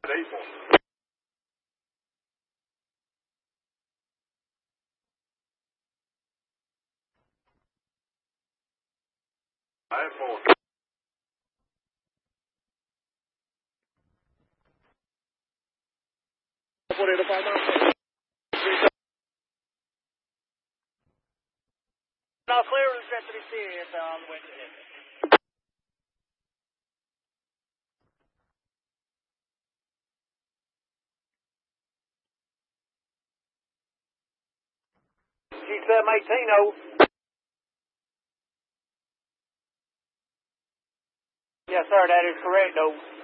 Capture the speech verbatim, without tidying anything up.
April. Five four. Now clear is set to be serious on Wednesday. G seven eighteen oh. Yes, sir, that is correct, though.